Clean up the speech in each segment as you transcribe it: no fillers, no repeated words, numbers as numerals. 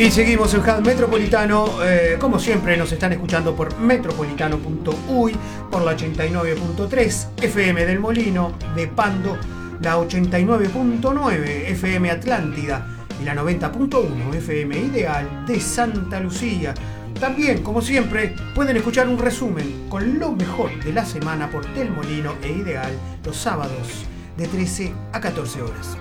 Y seguimos en Hub Metropolitano, como siempre nos están escuchando por metropolitano.uy, por la 89.3 FM del Molino de Pando, la 89.9 FM Atlántida y la 90.1 FM Ideal de Santa Lucía. También, como siempre, pueden escuchar un resumen con lo mejor de la semana por Del Molino e Ideal los sábados de 13 a 14 horas.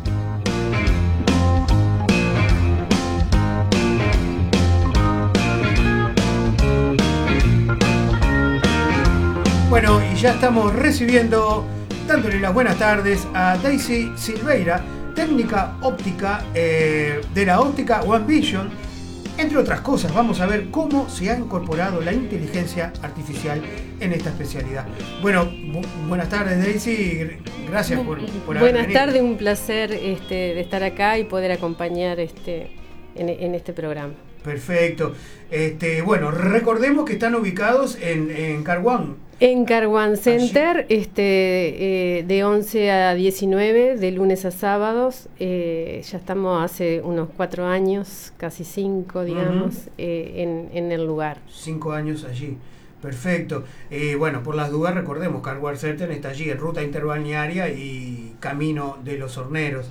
Bueno, y ya estamos recibiendo, dándole las buenas tardes a Daisy Silveira, técnica óptica de la óptica One Vision. Entre otras cosas, vamos a ver cómo se ha incorporado la inteligencia artificial en esta especialidad. Bueno, buenas tardes, Daisy, gracias por haber venido. Buenas tardes, un placer de estar acá y poder acompañar en este programa. Perfecto. Bueno, recordemos que están ubicados en Carwan. En Carwan Center, de 11 a 19, de lunes a sábados. Ya estamos hace unos 4 años, casi 5, digamos, en el lugar. 5 años allí. Perfecto. Bueno, por las dudas, recordemos, Carwan Center está allí en ruta interbalnearia y camino de los Horneros.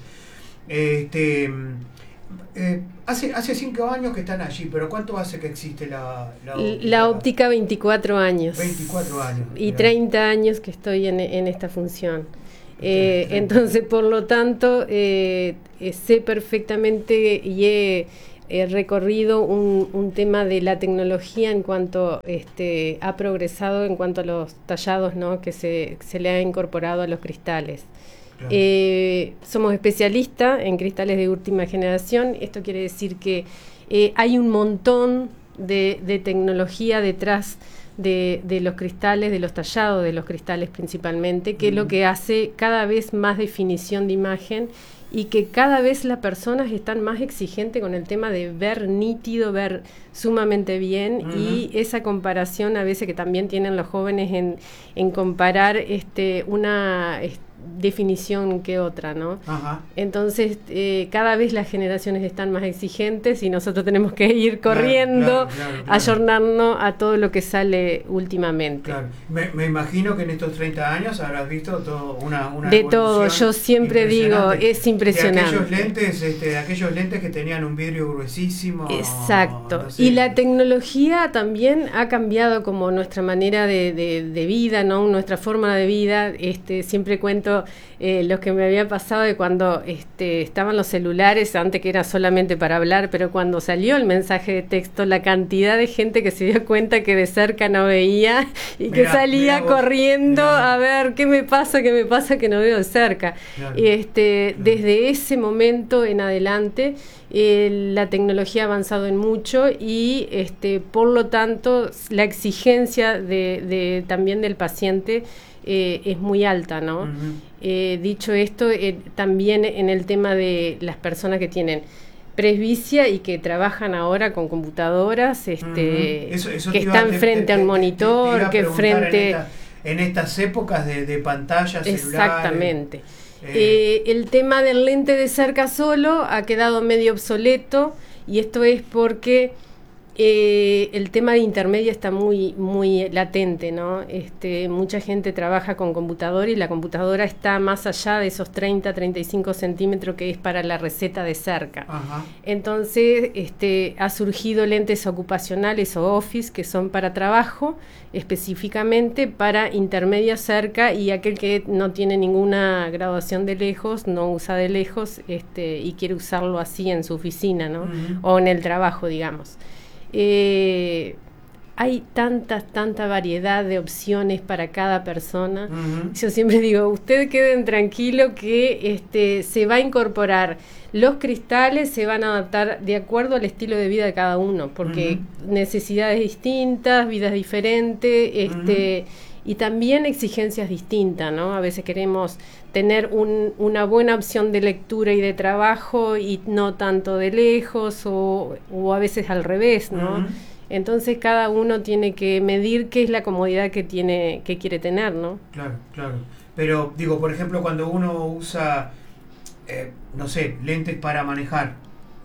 Hace 5 años que están allí, pero ¿cuánto hace que existe la óptica? La óptica, 24 años. 24 años. Y 30 años que estoy en esta función. Entonces, por lo tanto, sé perfectamente y he recorrido un tema de la tecnología en cuanto ha progresado en cuanto a los tallados, ¿no?, que se le ha incorporado a los cristales. Claro. Somos especialistas en cristales de última generación. Esto quiere decir que hay un montón de tecnología detrás de los cristales, de los tallados de los cristales principalmente, que es lo que hace cada vez más definición de imagen y que cada vez las personas están más exigentes con el tema de ver nítido, ver sumamente bien, y esa comparación a veces que también tienen los jóvenes en comparar una definición que otra, ¿no? Ajá. Entonces, cada vez las generaciones están más exigentes y nosotros tenemos que ir corriendo, claro. Ayornarnos a todo lo que sale últimamente. Claro. Me imagino que en estos 30 años habrás visto una de todo. Yo siempre digo, es impresionante. De aquellos lentes que tenían un vidrio gruesísimo. Exacto. No sé. Y la tecnología también ha cambiado como nuestra manera de vida, ¿no? Nuestra forma de vida. Siempre cuento lo que me había pasado de cuando estaban los celulares, antes que era solamente para hablar, pero cuando salió el mensaje de texto, la cantidad de gente que se dio cuenta que de cerca no veía y que salía corriendo a ver qué me pasa que no veo de cerca. Claro. Desde ese momento en adelante la tecnología ha avanzado en mucho y por lo tanto la exigencia también del paciente es muy alta, ¿no? Dicho esto, también en el tema de las personas que tienen presbicia y que trabajan ahora con computadoras, eso que están frente a un monitor, que frente... En estas épocas de pantallas celulares. Exactamente. El tema del lente de cerca solo ha quedado medio obsoleto, y esto es porque el tema de intermedia está muy latente, ¿no? Mucha gente trabaja con computadora y la computadora está más allá de esos 30-35 centímetros que es para la receta de cerca. Ajá. Entonces ha surgido lentes ocupacionales o office que son para trabajo, específicamente para intermedia cerca, y aquel que no tiene ninguna graduación de lejos, no usa de lejos y quiere usarlo así en su oficina, ¿no? O en el trabajo, digamos. Hay tanta variedad de opciones para cada persona. Yo siempre digo, ustedes queden tranquilos que se va a incorporar. Los cristales se van a adaptar de acuerdo al estilo de vida de cada uno, porque necesidades distintas, vidas diferentes, y también exigencias distintas, ¿no? A veces queremos tener una buena opción de lectura y de trabajo y no tanto de lejos, o a veces al revés, ¿no? Entonces cada uno tiene que medir qué es la comodidad que quiere tener, ¿no? Claro. Pero digo, por ejemplo, cuando uno usa, no sé, lentes para manejar,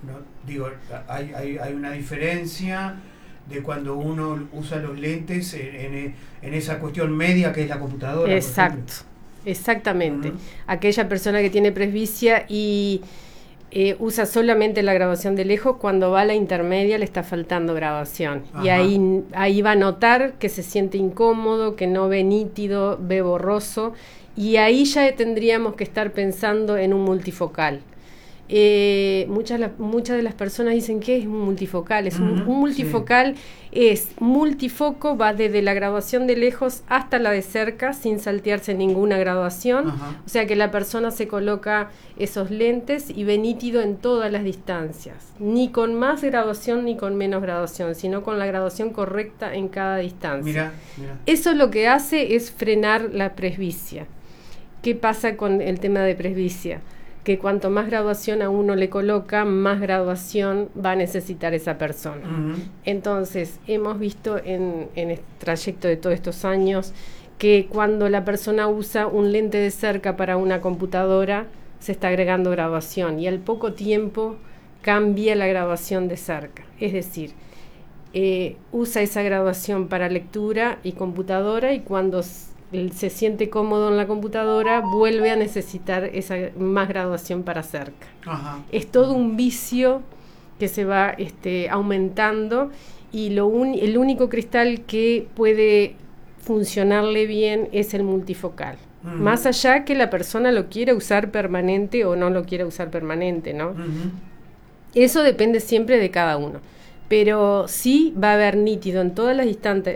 no, digo, hay una diferencia de cuando uno usa los lentes en esa cuestión media que es la computadora. Exacto, exactamente. Aquella persona que tiene presbicia y usa solamente la graduación de lejos, cuando va a la intermedia le está faltando graduación. Ajá. Y ahí va a notar que se siente incómodo, que no ve nítido, ve borroso, y ahí ya tendríamos que estar pensando en un multifocal. Muchas de las personas dicen que es un multifocal. Un multifocal es multifoco, va desde la graduación de lejos hasta la de cerca sin saltearse ninguna graduación. O sea que la persona se coloca esos lentes y ve nítido en todas las distancias, ni con más graduación ni con menos graduación, sino con la graduación correcta en cada distancia. Mira. Eso lo que hace es frenar la presbicia. ¿Qué pasa con el tema de presbicia? Que cuanto más graduación a uno le coloca, más graduación va a necesitar esa persona. Entonces, hemos visto en el trayecto de todos estos años que cuando la persona usa un lente de cerca para una computadora, se está agregando graduación y al poco tiempo cambia la graduación de cerca. Es decir, usa esa graduación para lectura y computadora, y cuando se siente cómodo en la computadora, vuelve a necesitar esa más graduación para cerca. Ajá. Es todo un vicio que se va aumentando, y el único cristal que puede funcionarle bien es el multifocal. Más allá que la persona lo quiera usar permanente o no lo quiera usar permanente, ¿no? Eso depende siempre de cada uno. Pero sí va a haber nítido en todas las